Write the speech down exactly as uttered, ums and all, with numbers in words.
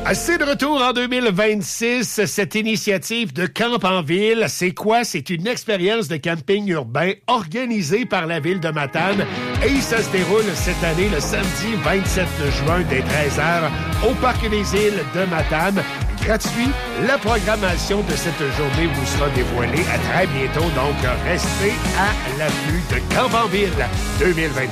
C'est de retour en deux mille vingt-six. Cette initiative de Camp en Ville, c'est quoi? C'est une expérience de camping urbain organisée par la ville de Matane. Et ça se déroule cette année, le samedi vingt-sept juin, dès treize heures, au Parc des Îles de Matane. Gratuit. La programmation de cette journée vous sera dévoilée à très bientôt. Donc, restez à l'affût de Camp en Ville deux mille vingt-six.